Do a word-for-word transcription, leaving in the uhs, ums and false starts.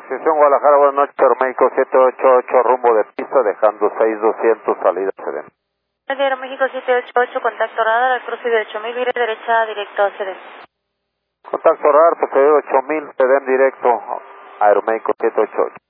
Asociación Guadalajara, buenas noches, Aeroméxico siete ocho ocho, rumbo de pista, dejando seis doscientos, salida C D. Aeroméxico siete ocho ocho, contacto radar, al cruce de ocho mil, vire derecha, directo a C D. Contacto radar, procedimiento ocho mil, C D en directo, Aeroméxico siete ocho ocho.